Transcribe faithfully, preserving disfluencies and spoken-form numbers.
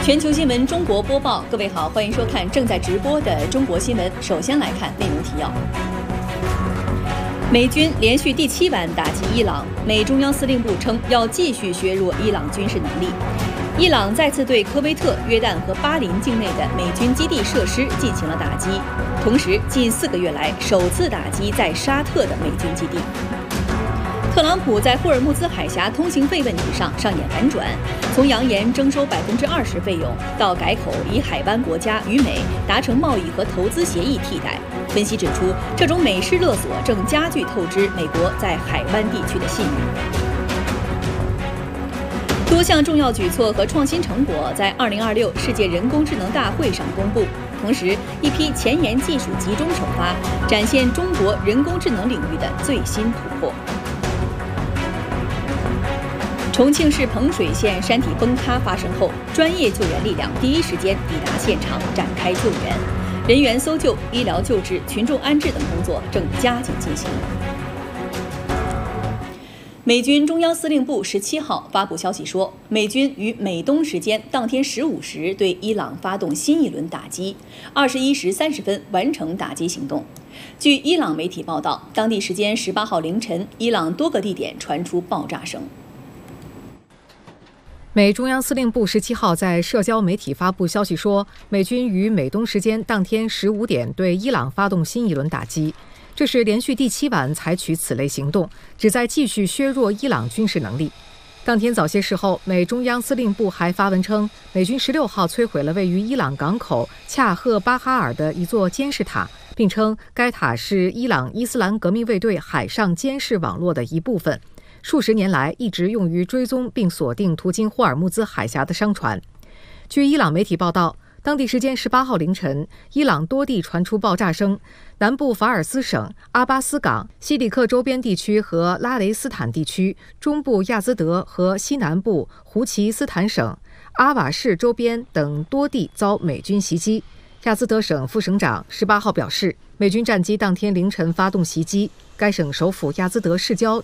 全球新闻中国播报，各位好，欢迎收看正在直播的中国新闻。首先来看内容提要：美军连续第七晚打击伊朗，美中央司令部称要继续削弱伊朗军事能力。伊朗再次对科威特、约旦和巴林境内的美军基地设施进行了打击，同时近四个月来首次打击在沙特的美军基地。特朗普在霍尔木兹海峡通行费问题上上演反转，从扬言征收百分之二十费用，到改口以海湾国家与美达成贸易和投资协议替代。分析指出，这种美式勒索正加剧透支美国在海湾地区的信誉。多项重要举措和创新成果在二零二六世界人工智能大会上公布，同时一批前沿技术集中首发，展现中国人工智能领域的最新突破。重庆市彭水县山体崩塌发生后，专业救援力量第一时间抵达现场展开救援，人员搜救、医疗救治、群众安置等工作正加紧进行。美军中央司令部十七号发布消息说，美军于美东时间当天十五时对伊朗发动新一轮打击，二十一时三十分完成打击行动。据伊朗媒体报道，当地时间十八号凌晨，伊朗多个地点传出爆炸声。 美中央司令部十七号在社交媒体发布消息说，美军于美东时间当天十五点对伊朗发动新一轮打击，这是连续第七晚采取此类行动，旨在继续削弱伊朗军事能力。当天早些时候，美中央司令部还发文称，美军十六号摧毁了位于伊朗港口恰赫巴哈尔的一座监视塔，并称该塔是伊朗伊斯兰革命卫队海上监视网络的一部分。数十年来一直用于追踪并锁定途经霍尔木兹海峡的商船。据伊朗媒体报道，当地时间十八号凌晨，伊朗多地传出爆炸声，南部法尔斯省、阿巴斯港、西里克周边地区和拉雷斯坦地区，中部亚兹德和西南部胡齐斯坦省、阿瓦市周边等多地遭美军袭击。亚兹德省副省长十八号表示，美军战机当天凌晨发动袭击，该省首府亚兹德市郊